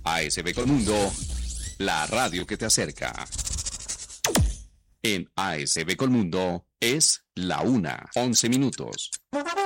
ASB Colmundo, la radio que te acerca. En ASB Colmundo es la 1:11.